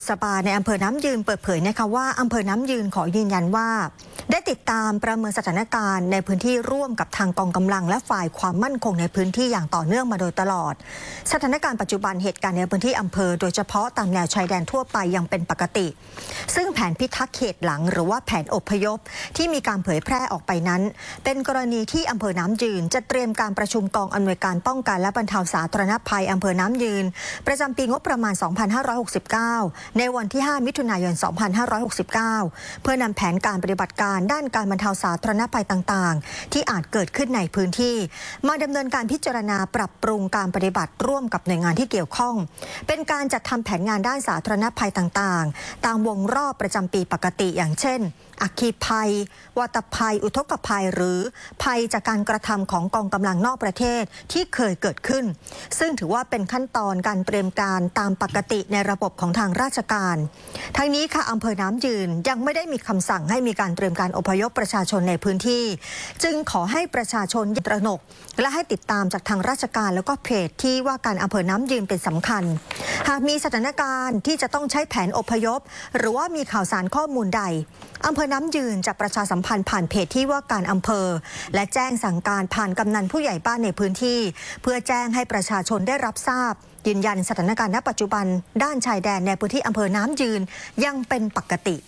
สปาในอำเภอน้ำยืนเปิดเผยนะคะว่าอำเภอน้ำยืนขอยืนยันว่าได้ติดตามประเมินสถานการณ์ในพื้นที่ร่วมกับทางกองกำลังและฝ่ายความมั่นคงในพื้นที่อย่างต่อเนื่องมาโดยตลอดสถานการณ์ปัจจุบันเหตุการณ์ในพื้นที่อำเภอโดยเฉพาะตามแนวชายแดนทั่วไปยังเป็นปกติซึ่งแผนพิทักษ์เขตหลังหรือว่าแผนอพยพที่มีการเผยแพร่ออกไปนั้นเป็นกรณีที่อำเภอน้ำยืนจะเตรียมการประชุมกองอำนวยการป้องกันและบรรเทาสาธารณภัยอำเภอน้ำยืนประจำปีงบประมาณ 2569 ในวันที่ 5 มิถุนายน 2569 เพื่อนำแผนการปฏิบัติการด้านการบรรเทาสาธารณภัยต่างๆที่อาจเกิดขึ้นในพื้นที่มาดำเนินการพิจารณาปรับปรุงการปฏิบัติร่วมกับหน่วยงานที่เกี่ยวข้องเป็นการจัดทำแผนงานด้านสาธารณภัยต่างๆตามวงรอบประจำปีปกติอย่างเช่นอัคคีภัยวาตภัยอุทกภัยหรือภัยจากการกระทำของกองกำลังนอกประเทศที่เคยเกิดขึ้นซึ่งถือว่าเป็นขั้นตอนการเตรียมการตามปกติในระบบของทางราชการทั้งนี้ค่ะอำเภอน้ำยืนยังไม่ได้มีคำสั่งให้มีการเตรียมการอพยพประชาชนในพื้นที่จึงขอให้ประชาชนอย่าตระหนกและให้ติดตามจากทางราชการแล้วก็เพจที่ว่าการอำเภอน้ำยืนเป็นสำคัญหากมีสถานการณ์ที่จะต้องใช้แผนอพยพหรือว่ามีข่าวสารข้อมูลใดอำเภอน้ำยืนจะประชาสัมพันธ์ผ่านเพจที่ว่าการอำเภอและแจ้งสั่งการผ่านกำนันผู้ใหญ่บ้านในพื้นที่เพื่อแจ้งให้ประชาชนได้รับทราบยืนยันสถานการณ์ณปัจจุบันด้านชายแดนในพื้นที่อำเภอน้ำยืนยังเป็นปกติ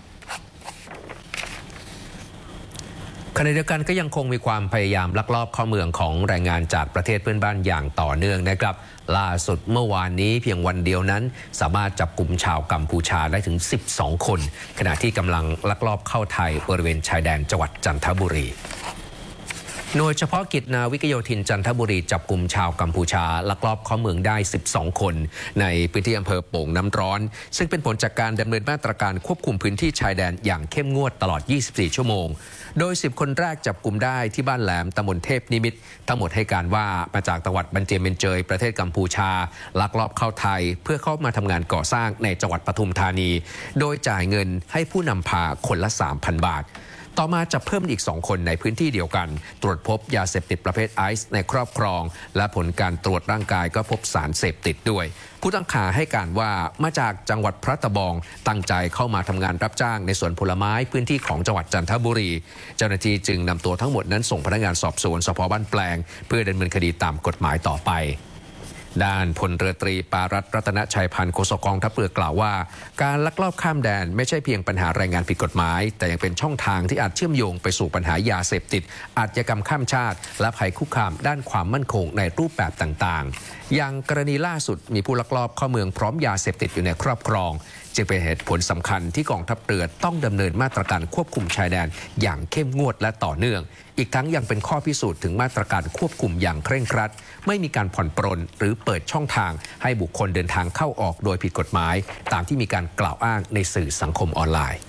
ขณะเดียวกันก็ยังคงมีความพยายามลักลอบเข้าเมืองของแรงงานจากประเทศเพื่อนบ้านอย่างต่อเนื่องนะครับล่าสุดเมื่อวานนี้เพียงวันเดียวนั้นสามารถจับกลุ่มชาวกัมพูชาได้ถึง12 คนขณะที่กำลังลักลอบเข้าไทยบริเวณชายแดนจังหวัดจันทบุรีหน่วยเฉพาะกิจนาวิกโยธินจันทบุรีจับกลุ่มชาวกัมพูชาลักลอบเข้าเมืองได้12 คนในพื้นที่อำเภอโป่งน้ำร้อนซึ่งเป็นผลจากการดำเนินมาตรการควบคุมพื้นที่ชายแดนอย่างเข้มงวดตลอด 24 ชั่วโมงโดย10 คนแรกจับกลุ่มได้ที่บ้านแหลมตำบลเทพนิมิตรทั้งหมดให้การว่ามาจากจังหวัดบันเจเมนเจยประเทศกัมพูชาลักลอบเข้าไทยเพื่อเข้ามาทำงานก่อสร้างในจังหวัดปทุมธานีโดยจ่ายเงินให้ผู้นำพาคนละ 3,000 บาทต่อมาจับเพิ่มอีก2 คนในพื้นที่เดียวกันตรวจพบยาเสพติดประเภทไอซ์ในครอบครองและผลการตรวจร่างกายก็พบสารเสพติดด้วยผู้ต้องหาให้การว่ามาจากจังหวัดพระตะบองตั้งใจเข้ามาทำงานรับจ้างในสวนผลไม้พื้นที่ของจังหวัดจันทบุรีเจ้าหน้าที่จึงนำตัวทั้งหมดนั้นส่งพนักงานสอบสวนสภ.บ้านแปลงเพื่อดำเนินคดีตามกฎหมายต่อไปด้านพลเรือตรีปารัตน์รัตนชัยพันธ์โฆษกกองทัพเรือกล่าวว่าการลักลอบข้ามแดนไม่ใช่เพียงปัญหาแรงงานผิดกฎหมายแต่ยังเป็นช่องทางที่อาจเชื่อมโยงไปสู่ปัญหายาเสพติดอาชญากรรมข้ามชาติและภัยคุกคามด้านความมั่นคงในรูปแบบต่างๆอย่างกรณีล่าสุดมีผู้ลักลอบเข้าเมืองพร้อมยาเสพติดอยู่ในครอบครองจึงเป็นเหตุผลสำคัญที่กองทัพเรือต้องดำเนินมาตรการควบคุมชายแดนอย่างเข้มงวดและต่อเนื่องอีกทั้งยังเป็นข้อพิสูจน์ถึงมาตรการควบคุมอย่างเคร่งครัดไม่มีการผ่อนปรนหรือเปิดช่องทางให้บุคคลเดินทางเข้าออกโดยผิดกฎหมายตามที่มีการกล่าวอ้างในสื่อสังคมออนไลน์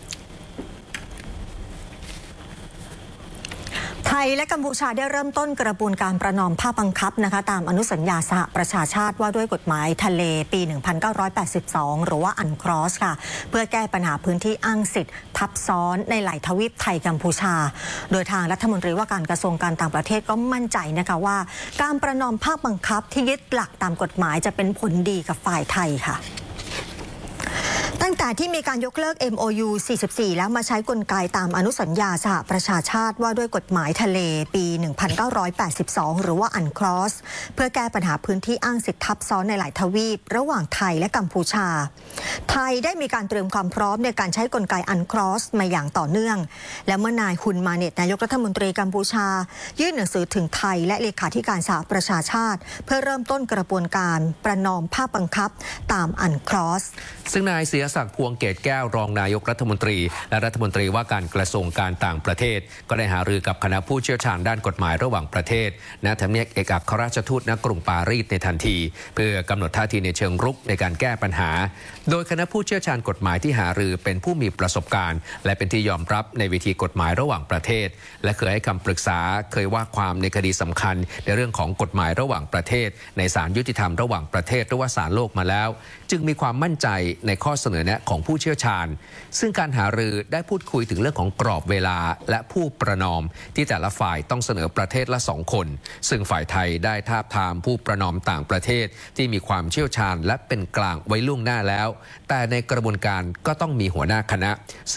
ไทยและกัมพูชาได้เริ่มต้นกระบวนการประนอมภาคบังคับนะคะตามอนุสัญญาสหประชาชาติว่าด้วยกฎหมายทะเลปี 1982 หรือว่าอันครอสค่ะเพื่อแก้ปัญหาพื้นที่อ้างสิทธิ์ทับซ้อนในหลายทวีปไทยกัมพูชาโดยทางรัฐมนตรีว่าการกระทรวงการต่างประเทศก็มั่นใจนะคะว่าการประนอมภาคบังคับที่ยึดหลักตามกฎหมายจะเป็นผลดีกับฝ่ายไทยค่ะตั้งแต่ที่มีการยกเลิก MOU 44 แล้วมาใช้กลไกตามอนุสัญญาสหประชาชาติว่าด้วยกฎหมายทะเลปี 1982 หรือว่าอันครอสเพื่อแก้ปัญหาพื้นที่อ้างสิทธิทับซ้อนในหลายทวีประหว่างไทยและกัมพูชาไทยได้มีการเตรียมความพร้อมในการใช้กลไกอันครอสมาอย่างต่อเนื่องและเมื่อนายฮุนมาเนตนายกรัฐมนตรีกัมพูชายื่นหนังสือถึงไทยและเลขาธิการสหประชาชาติเพื่อเริ่มต้นกระบวนการประนอมภาคบังคับตามอันครอสซึ่งนายเสียศักดิ์พวงเกตแก้วรองนายกรัฐมนตรีและรัฐมนตรีว่าการกระทรวงการต่างประเทศก็ได้หารือกับคณะผู้เชี่ยวชาญด้านกฎหมายระหว่างประเทศณทำเนียบเอกอัครราชทูตณกรุงปารีสในทันทีเพื่อกำหนดท่าทีในเชิงรุกในการแก้ปัญหาโดยคณะผู้เชี่ยวชาญกฎหมายที่หารือเป็นผู้มีประสบการณ์และเป็นที่ยอมรับในวิธีกฎหมายระหว่างประเทศและเคยให้คำปรึกษาเคยว่าความในคดีสำคัญในเรื่องของกฎหมายระหว่างประเทศในศาลยุติธรรมระหว่างประเทศหรือว่าศาลโลกมาแล้วจึงมีความมั่นใจในข้อเสนอแนะของผู้เชี่ยวชาญซึ่งการหารือได้พูดคุยถึงเรื่องของกรอบเวลาและผู้ประนอมที่แต่ละฝ่ายต้องเสนอประเทศละ2 คนซึ่งฝ่ายไทยได้ทาบทามผู้ประนอมต่างประเทศที่มีความเชี่ยวชาญและเป็นกลางไว้ล่วงหน้าแล้วแต่ในกระบวนการก็ต้องมีหัวหน้าคณะ